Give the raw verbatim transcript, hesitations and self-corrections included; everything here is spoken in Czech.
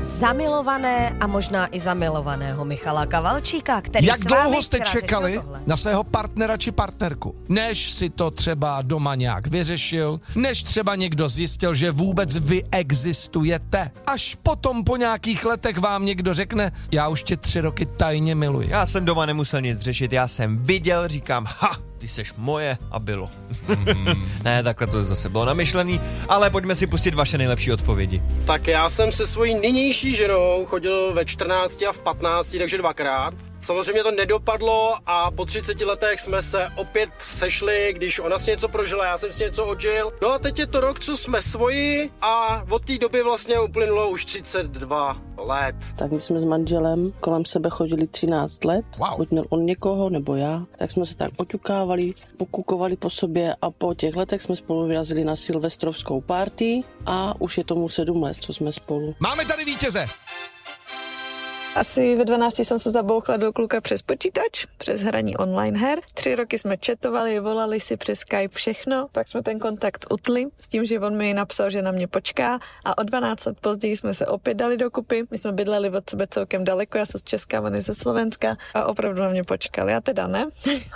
zamilované a možná i zamilovaného Michala Kavalčíka, který Jak s vámi dlouho jste včera čekali řešil tohle? na svého partnera či partnerku, než si to třeba doma nějak vyřešil, než třeba někdo zjistil, že vůbec vy existujete? Až potom po nějakých letech vám někdo řekne, já už tě tři roky tajně miluji. Já jsem doma nemusel nic řešit, já jsem viděl, říkám, ha, ty seš moje a bylo. Mm. Ne, takhle to zase bylo namyšlený, ale pojďme si pustit vaše nejlepší odpovědi. Tak já jsem se svojí nynější ženou chodil ve čtrnácti a v patnácti, takže dvakrát. Samozřejmě to nedopadlo a po třiceti letech jsme se opět sešli, když ona si něco prožila, já jsem si něco odžil. No a teď je to rok, co jsme svoji a od té doby vlastně uplynulo už třicet dva let. Tak my jsme s manželem kolem sebe chodili třináct let, Wow. buď měl on někoho nebo já, tak jsme se tak oťukávali, pokukovali po sobě a po těch letech jsme spolu vyrazili na silvestrovskou party a už je tomu sedm let, co jsme spolu. Máme tady vítěze. Asi ve dvanácti jsem se zabouchla do kluka přes počítač, přes hraní online her. Tři roky jsme chatovali, volali si přes Skype všechno, pak jsme ten kontakt utli s tím, že on mi napsal, že na mě počká a o dvanáct let později jsme se opět dali dokupy. My jsme bydleli od sebe celkem daleko, já jsem z Česka, on je ze Slovenska a opravdu na mě počkal. Já teda ne.